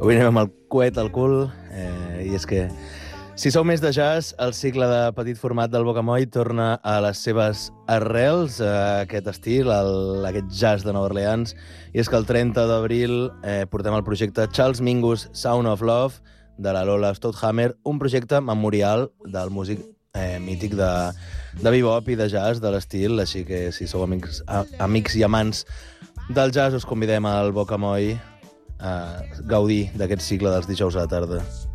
Avui anem amb el coet al cul, i és que si sou més de jazz, el cicle de petit format del Bocamoll torna a les seves arrels, a aquest estil, aquest jazz de Nova Orleans, i és que el 30 d'abril portem el projecte Charles Mingus Sound of Love, de la Lola Stouthammer, un projecte memorial del músic mític de bebop i de jazz de l'estil, així que si sou amics i amants del jazz us convidem al Bocamoll a gaudir d'aquest cicle dels dijous a la tarda.